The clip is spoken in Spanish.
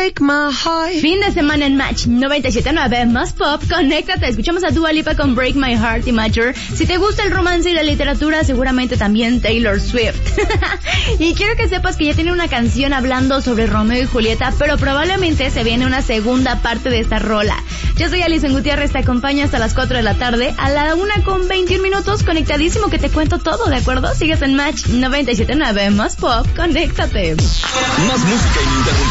break my heart. Fin de semana en Match 97.9 más pop. Conéctate, escuchamos a Dua Lipa con Break My Heart y Mature. Si te gusta el romance y la literatura, seguramente también Taylor Swift. Y quiero que sepas que ya tiene una canción hablando sobre Romeo y Julieta, pero probablemente se viene una segunda parte de esta rola. Yo soy Alison Gutiérrez, te acompaño hasta las 4 de la tarde, a la 1:21, conectadísimo, que te cuento todo, ¿de acuerdo? Sigues en Match 97.9 más pop, conéctate. Más música ininterrumpida.